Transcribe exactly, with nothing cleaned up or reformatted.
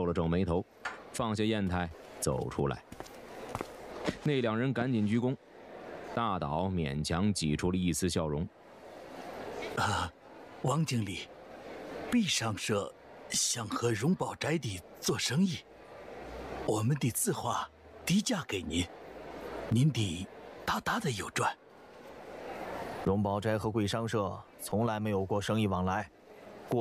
了皱眉头，放下砚台走出来。那两人赶紧鞠躬，大岛勉强挤出了一丝笑容。 啊，王经理，毕商社想和荣宝宅邸做生意，我们的字画低价给您，您的大大的有赚。 荣宝斋和贵商社从来没有过生意往来，